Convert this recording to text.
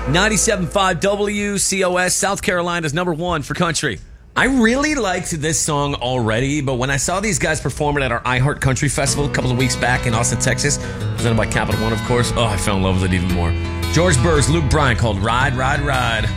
97.5 WCOS, South Carolina's number one for country. I really liked this song already, but when I saw these guys perform it at our iHeart Country Festival a couple of weeks back in Austin, Texas, presented by Capital One, of course, I fell in love with it even more. George Burr's Luke Bryan called Ride, Ride, Ride.